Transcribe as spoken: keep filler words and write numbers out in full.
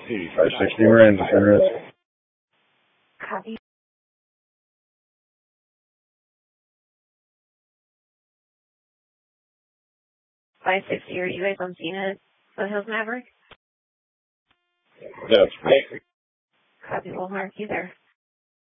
eighty-five sixty, we're in Honduras. Copy. five sixty, are you guys on scene at Foothills Maverick? That's right. Copy, we'll mark you there.